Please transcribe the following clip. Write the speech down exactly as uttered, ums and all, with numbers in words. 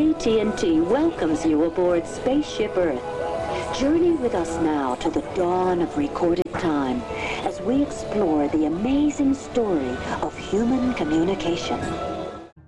A T and T welcomes you aboard Spaceship Earth. Journey with us now to the dawn of recorded time as we explore the amazing story of human communication.